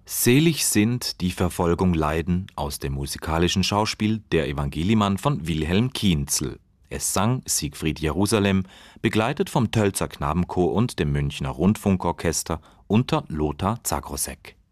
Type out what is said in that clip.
Selig sind, die Verfolgung leiden, aus dem musikalischen Schauspiel Der Evangelimann von Wilhelm Kienzl. Es sang Siegfried Jerusalem, begleitet vom Tölzer Knabenchor und dem Münchner Rundfunkorchester unter Lothar Zakrosek.